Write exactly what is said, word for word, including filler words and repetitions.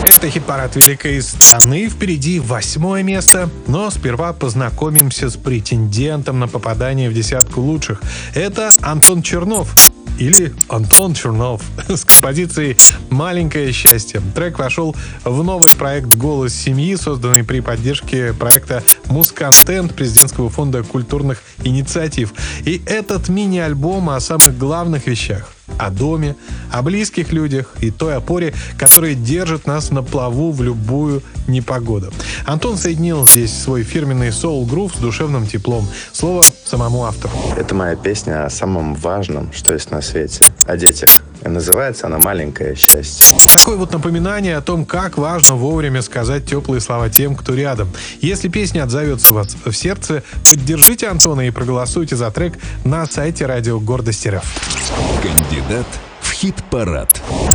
Это хит-парад великой страны. Впереди восьмое место. Но сперва познакомимся с претендентом на попадание в десятку лучших. Это Антон Чернов. Или Антон Чернов с композицией «Маленькое счастье». Трек вошел в новый проект «Голос семьи», созданный при поддержке проекта «Мусконтент» Президентского фонда культурных инициатив. И этот мини-альбом о самых главных вещах. О доме, о близких людях и той опоре, которая держит нас на плаву в любую непогоду. Антон соединил здесь свой фирменный соул-грув с душевным теплом. Слово самому автору. Это моя песня о самом важном, что есть на свете. О детях. И называется она «Маленькое счастье». Такое вот напоминание о том, как важно вовремя сказать теплые слова тем, кто рядом. Если песня отзовется у вас в сердце, поддержите Антона и проголосуйте за трек на сайте радио Гордость РФ. Кандидат в хит-парад.